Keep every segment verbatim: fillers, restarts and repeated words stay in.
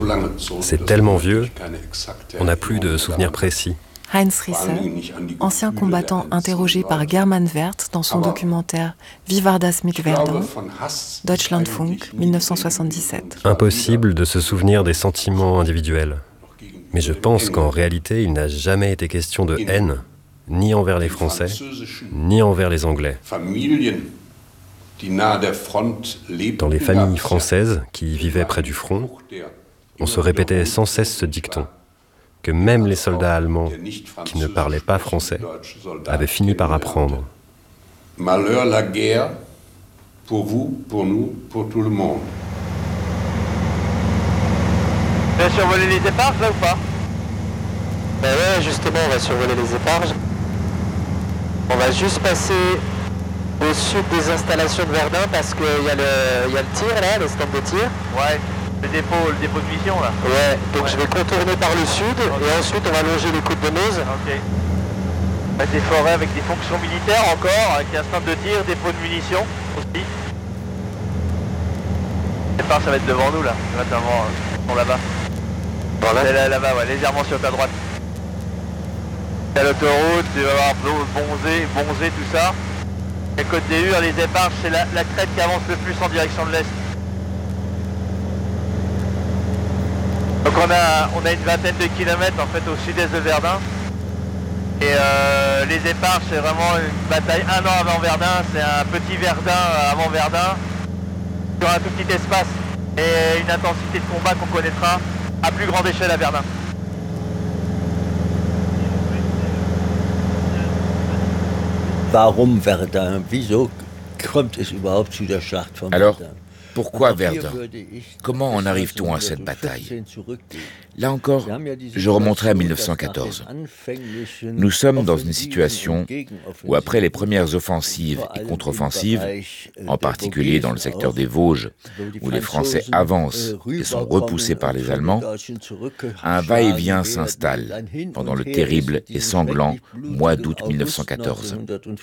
C'est tellement vieux, on n'a plus de souvenirs précis. Heinz Risse, ancien combattant interrogé par German Wert dans son documentaire Wie war das mit Verdun, Deutschlandfunk, mille neuf cent soixante-dix-sept. Impossible de se souvenir des sentiments individuels. Mais je pense qu'en réalité, il n'a jamais été question de haine, ni envers les Français, ni envers les Anglais. Dans les familles françaises qui vivaient près du front, on se répétait sans cesse ce dicton, que même les soldats allemands qui ne parlaient pas français avaient fini par apprendre. Malheur la guerre, pour vous, pour nous, pour tout le monde. Tu vas survoler les éparges là ou pas? Ben ouais, justement, on va survoler les éparges. On va juste passer au sud des installations de Verdun parce qu'il y, y a le tir là, le stand de tir. Ouais. Le dépôt, le dépôt de mission là. Ouais, donc ouais. Je vais contourner par le sud okay. Et ensuite on va longer les côtes de Meuse. Ok. Bah, des forêts avec des fonctions militaires encore, avec un stand de tir, dépôt de munitions aussi. Départ, ça va être devant nous là, notamment euh, là-bas. Bon, là, là, là-bas, ouais, légèrement sur ta droite. À l'autoroute, tu vas voir Bonzé, Bonzé, tout ça. Et côté Ur, les éparges, c'est la, la crête qui avance le plus en direction de l'est. Donc on a, on a une vingtaine de kilomètres en fait au sud-est de Verdun. Et euh, les éparges c'est vraiment une bataille un an avant Verdun, c'est un petit Verdun avant Verdun, sur un tout petit espace. Et une intensité de combat qu'on connaîtra à plus grande échelle à Verdun. Warum Verdun? Wieso kommt es überhaupt zu der Schlacht von Alors, Verdun? Pourquoi Verdun? Comment en arrive-t-on à cette bataille? Là encore, je remonterai à mille neuf cent quatorze. Nous sommes dans une situation où après les premières offensives et contre-offensives, en particulier dans le secteur des Vosges, où les Français avancent et sont repoussés par les Allemands, un va-et-vient s'installe pendant le terrible et sanglant mois d'août mille neuf cent quatorze.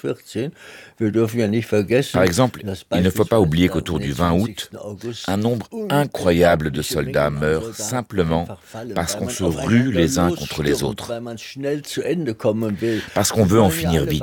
Par exemple, il ne faut pas oublier qu'autour du vingt août, un nombre incroyable de soldats meurent simplement parce qu'on se rue les uns contre les autres, parce qu'on veut en finir vite.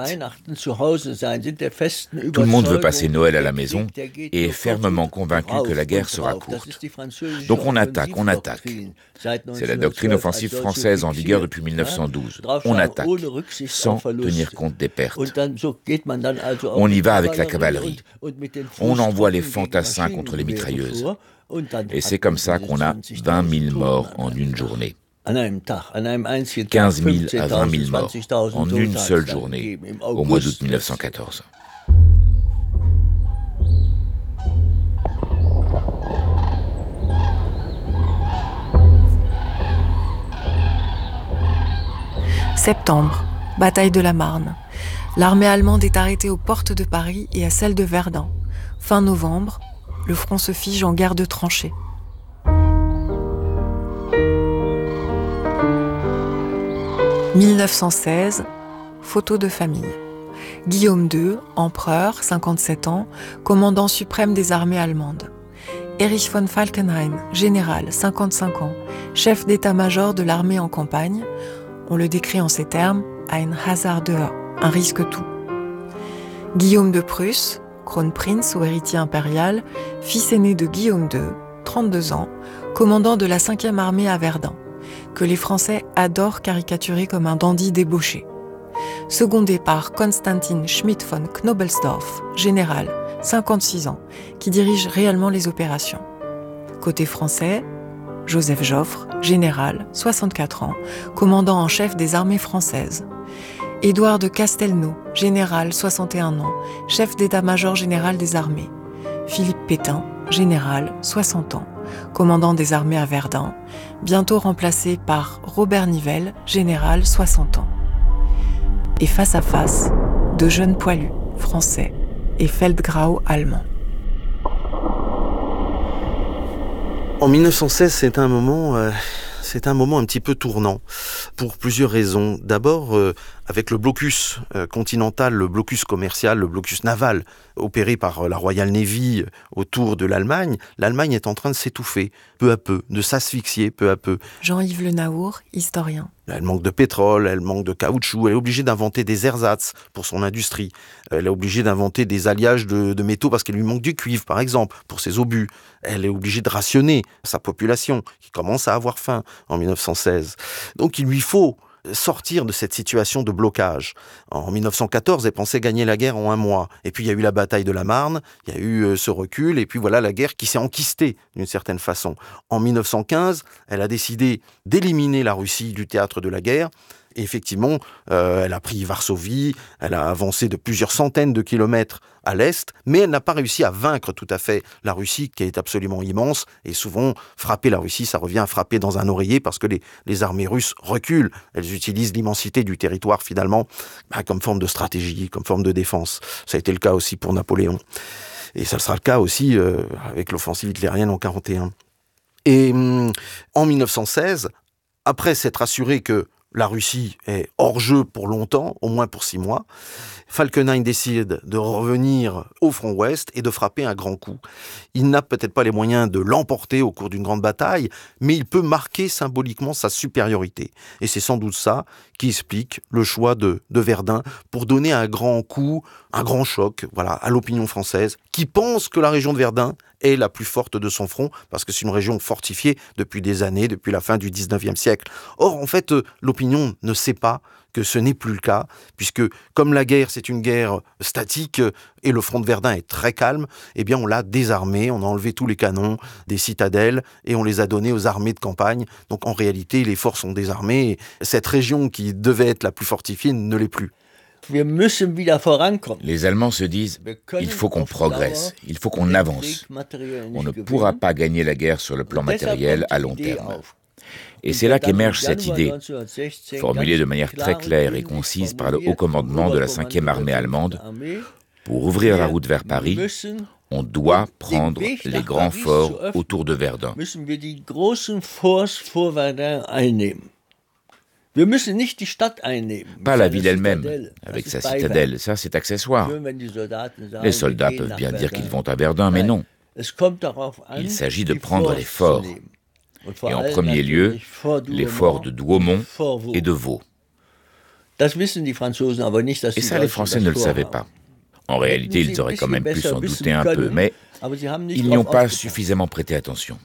Tout le monde veut passer Noël à la maison et est fermement convaincu que la guerre sera courte. Donc on attaque, on attaque. C'est la doctrine offensive française en vigueur depuis mille neuf cent douze. On attaque, sans tenir compte des pertes. On y va avec la cavalerie. On envoie les fantassins contre les mitrailleuses. Et c'est comme ça qu'on a vingt mille morts en une journée. quinze mille à vingt mille morts en une seule journée au mois d'août mille neuf cent quatorze. Septembre, bataille de la Marne. L'armée allemande est arrêtée aux portes de Paris et à celles de Verdun. Fin novembre, le front se fige en guerre de tranchées. mille neuf cent seize, photo de famille. Guillaume deux, empereur, cinquante-sept ans, commandant suprême des armées allemandes. Erich von Falkenhayn, général, cinquante-cinq ans, chef d'état-major de l'armée en campagne. On le décrit en ces termes, ein Hasardeur, un risque-tout. Guillaume de Prusse, Kronprinz ou héritier impérial, fils aîné de Guillaume deux, trente-deux ans, commandant de la cinquième armée à Verdun, que les Français adorent caricaturer comme un dandy débauché. Secondé par Konstantin Schmidt von Knobelsdorff, général, cinquante-six ans, qui dirige réellement les opérations. Côté français, Joseph Joffre, général, soixante-quatre ans, commandant en chef des armées françaises. Édouard de Castelnau, général, soixante et un ans, chef d'état-major général des armées. Philippe Pétain, général, soixante ans, commandant des armées à Verdun, bientôt remplacé par Robert Nivelle, général, soixante ans. Et face à face, de jeunes poilus, français, et Feldgrau allemand. En mille neuf cent seize, c'est un moment, euh, c'est un moment un petit peu tournant pour plusieurs raisons. D'abord, euh, avec le blocus euh, continental, le blocus commercial, le blocus naval opéré par la Royal Navy autour de l'Allemagne, l'Allemagne est en train de s'étouffer peu à peu, de s'asphyxier peu à peu. Jean-Yves Le Naour, historien. Elle manque de pétrole, elle manque de caoutchouc, elle est obligée d'inventer des ersatz pour son industrie. Elle est obligée d'inventer des alliages de, de métaux parce qu'il lui manque du cuivre, par exemple, pour ses obus. Elle est obligée de rationner sa population, qui commence à avoir faim en mille neuf cent seize. Donc il lui faut sortir de cette situation de blocage. En mille neuf cent quatorze, elle pensait gagner la guerre en un mois. Et puis il y a eu la bataille de la Marne, il y a eu ce recul, et puis voilà la guerre qui s'est enquistée d'une certaine façon. En mille neuf cent quinze, elle a décidé d'éliminer la Russie du théâtre de la guerre. Et effectivement, euh, elle a pris Varsovie, elle a avancé de plusieurs centaines de kilomètres à l'est, mais elle n'a pas réussi à vaincre tout à fait la Russie, qui est absolument immense. Et souvent, frapper la Russie, ça revient à frapper dans un oreiller, parce que les, les armées russes reculent. Elles utilisent l'immensité du territoire, finalement, bah, comme forme de stratégie, comme forme de défense. Ça a été le cas aussi pour Napoléon. Et ça sera le cas aussi euh, avec l'offensive hitlérienne en quarante et un. Et hum, en mille neuf cent seize, après s'être assuré que la Russie est hors jeu pour longtemps, au moins pour six mois, Falkenhayn décide de revenir au front ouest et de frapper un grand coup. Il n'a peut-être pas les moyens de l'emporter au cours d'une grande bataille, mais il peut marquer symboliquement sa supériorité. Et c'est sans doute ça qui explique le choix de, de Verdun pour donner un grand coup, un grand choc, voilà, à l'opinion française, qui pense que la région de Verdun est la plus forte de son front, parce que c'est une région fortifiée depuis des années, depuis la fin du dix-neuvième siècle. Or, en fait, l'opinion ne sait pas que ce n'est plus le cas, puisque comme la guerre, c'est une guerre statique, et le front de Verdun est très calme, eh bien on l'a désarmé, on a enlevé tous les canons des citadelles, et on les a donnés aux armées de campagne. Donc en réalité, les forces sont désarmées, et cette région qui devait être la plus fortifiée ne l'est plus. Les Allemands se disent « il faut qu'on progresse, il faut qu'on avance. On ne pourra pas gagner la guerre sur le plan matériel à long terme. » Et c'est là qu'émerge cette idée, formulée de manière très claire et concise par le haut commandement de la cinquième armée allemande. Pour ouvrir la route vers Paris, on doit prendre les grands forts autour de Verdun. Pas la ville elle-même, avec sa citadelle, ça c'est accessoire. Les soldats peuvent bien dire qu'ils vont à Verdun, mais non. Il s'agit de prendre les forts. Et en premier lieu, les forts de Douaumont et de Vaux. Et ça, les Français ne le savaient pas. En réalité, ils auraient quand même pu s'en douter un peu, mais ils n'y ont pas suffisamment prêté attention.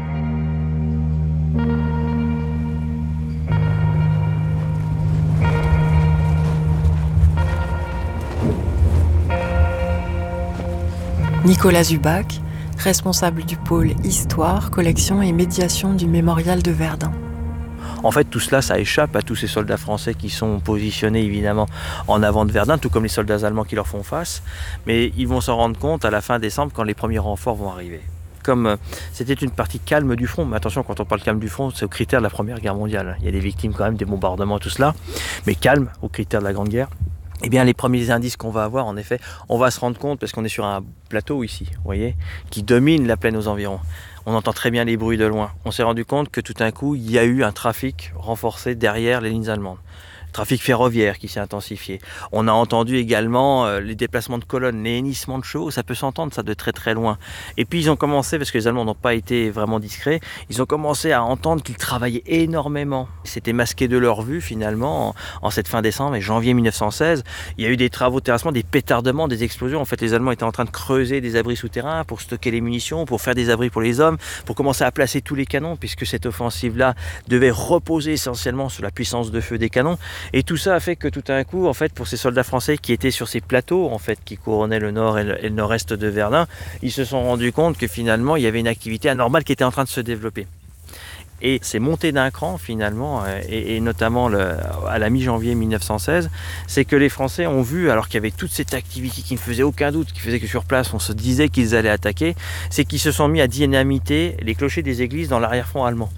Nicolas Zubac, responsable du pôle Histoire, Collection et Médiation du Mémorial de Verdun. En fait, tout cela, ça échappe à tous ces soldats français qui sont positionnés évidemment en avant de Verdun, tout comme les soldats allemands qui leur font face. Mais ils vont s'en rendre compte à la fin décembre quand les premiers renforts vont arriver. Comme euh, c'était une partie calme du front, mais attention, quand on parle calme du front, c'est au critère de la Première Guerre mondiale. Il y a des victimes quand même, des bombardements, tout cela, mais calme au critère de la Grande Guerre. Eh bien, les premiers indices qu'on va avoir, en effet, on va se rendre compte, parce qu'on est sur un plateau ici, vous voyez, qui domine la plaine aux environs. On entend très bien les bruits de loin. On s'est rendu compte que tout d'un coup, il y a eu un trafic renforcé derrière les lignes allemandes. Trafic ferroviaire qui s'est intensifié. On a entendu également euh, les déplacements de colonnes, les hennissements de chevaux, ça peut s'entendre ça de très très loin. Et puis ils ont commencé, parce que les Allemands n'ont pas été vraiment discrets, ils ont commencé à entendre qu'ils travaillaient énormément. C'était masqué de leur vue finalement en, en cette fin décembre et janvier mille neuf cent seize. Il y a eu des travaux de terrassement, des pétardements, des explosions. En fait, les Allemands étaient en train de creuser des abris souterrains pour stocker les munitions, pour faire des abris pour les hommes, pour commencer à placer tous les canons, puisque cette offensive-là devait reposer essentiellement sur la puissance de feu des canons. Et tout ça a fait que tout d'un coup, en fait, pour ces soldats français qui étaient sur ces plateaux, en fait, qui couronnaient le nord et le, et le nord-est de Verdun, ils se sont rendus compte que finalement, il y avait une activité anormale qui était en train de se développer. Et c'est monté d'un cran finalement, et, et notamment le, à la mi-janvier mille neuf cent seize, c'est que les Français ont vu, alors qu'il y avait toute cette activité qui ne faisait aucun doute, qui faisait que sur place on se disait qu'ils allaient attaquer, c'est qu'ils se sont mis à dynamiter les clochers des églises dans l'arrière-front allemand.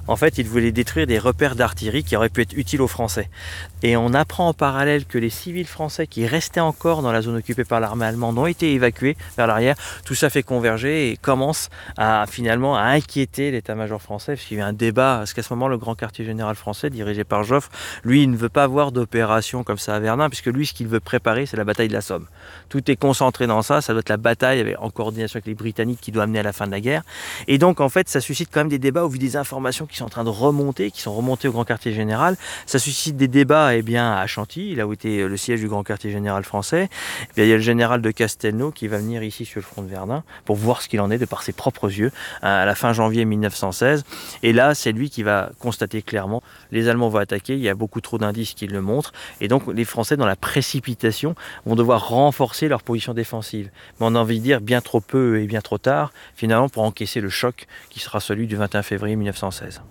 En fait, ils voulaient détruire des repères d'artillerie qui auraient pu être utiles aux Français. Et on apprend en parallèle que les civils français qui restaient encore dans la zone occupée par l'armée allemande ont été évacués vers l'arrière. Tout ça fait converger et commence à finalement à inquiéter l'état-major français, parce qu'il y a eu un débat, parce qu'à ce moment, le grand quartier général français, dirigé par Joffre, lui, il ne veut pas avoir d'opération comme ça à Verdun, puisque lui, ce qu'il veut préparer, c'est la bataille de la Somme. Tout est concentré dans ça, ça doit être la bataille avec, en coordination avec les Britanniques qui doit amener à la fin de la guerre. Et donc, en fait, ça suscite quand même des débats au vu des informations qui sont en train de remonter, qui sont remontées au grand quartier général. Ça suscite des débats eh bien, à Chantilly, là où était le siège du grand quartier général français. Et bien, il y a le général de Castelnau qui va venir ici sur le front de Verdun pour voir ce qu'il en est de par ses propres yeux à la fin janvier mille neuf cent seize. Et là, c'est lui qui va constater clairement les Allemands vont attaquer, il y a beaucoup trop d'indices qui le montrent. Et donc, les Français, dans la précipitation, vont devoir renforcer leur position défensive. Mais on a envie de dire bien trop peu et bien trop tard, finalement, pour encaisser le choc qui sera celui du vingt et un février mille neuf cent seize.